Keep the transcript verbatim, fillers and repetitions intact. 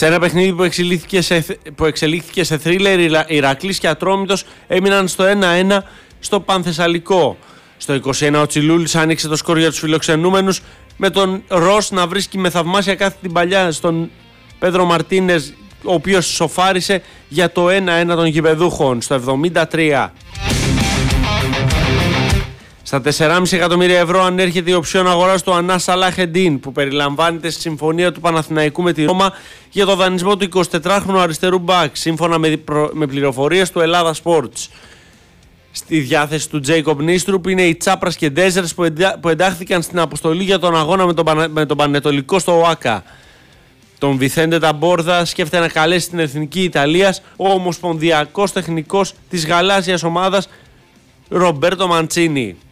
Σε ένα παιχνίδι που εξελίχθηκε σε, που εξελίχθηκε σε θρίλερ, Ηρακλής και Ατρόμητος έμειναν στο ένα ένα στο Πανθεσσαλικό. Στο είκοσι ένα ο Τσιλούλης άνοιξε το σκορ για τους φιλοξενούμενους, με τον Ρος να βρίσκει με θαυμάσια κάθε την παλιά στον Πέδρο Μαρτίνεζ, ο οποίος σοφάρισε για το ένα ένα των γηπεδούχων στο εβδομήντα τρία. Στα τέσσερα κόμμα πέντε εκατομμύρια ευρώ ανέρχεται η οψιόν αγοράς του Ανά Σαλάχεντίν, που περιλαμβάνεται στη συμφωνία του Παναθηναϊκού με τη Ρώμα για το δανεισμό του εικοσιτετράχρονου αριστερού μπακ, σύμφωνα με, προ... με πληροφορίες του Ελλάδα Sports. Στη διάθεση του Τζέικομπ Νίστρουπ είναι οι Τσάπρας και Ντέζερς που, εντά... που εντάχθηκαν στην αποστολή για τον αγώνα με τον, Πανε... με τον Πανετολικό στο ΟΑΚΑ. Τον Βιθέντε Ταμπόρδα σκέφτεται να καλέσει την Εθνική Ιταλίας ο ομοσπονδιακός τεχνικός της γαλάζιας ομάδας Ρομπέρτο Μαντσίνι.